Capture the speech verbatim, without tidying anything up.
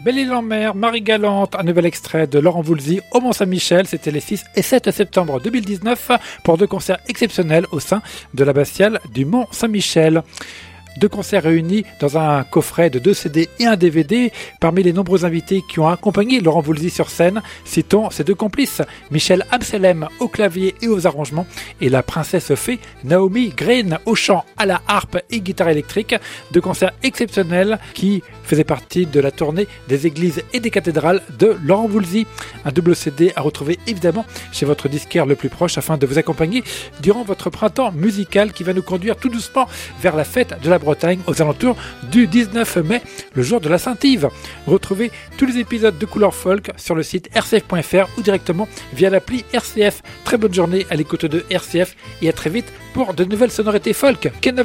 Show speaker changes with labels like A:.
A: Belle-Île-en-Mer, Marie-Galante, un nouvel extrait de Laurent Voulzy au Mont-Saint-Michel. C'était les six et sept septembre deux mille dix-neuf pour deux concerts exceptionnels au sein de l'abbatiale du Mont-Saint-Michel. Deux concerts réunis dans un coffret de deux C D et un D V D. Parmi les nombreux invités qui ont accompagné Laurent Voulzy sur scène, citons ses deux complices, Michel Amselem au clavier et aux arrangements et la princesse fée Naomi Green au chant, à la harpe et guitare électrique. Deux concerts exceptionnels qui faisaient partie de la tournée des églises et des cathédrales de Laurent Voulzy. Un double C D à retrouver évidemment chez votre disquaire le plus proche afin de vous accompagner durant votre printemps musical qui va nous conduire tout doucement vers la fête de la Bretagne aux alentours du dix-neuf mai, le jour de la Saint-Yves. Retrouvez tous les épisodes de Couleur Folk sur le site r c f point f r ou directement via l'appli R C F. Très bonne journée à l'écoute de R C F et à très vite pour de nouvelles sonorités folk.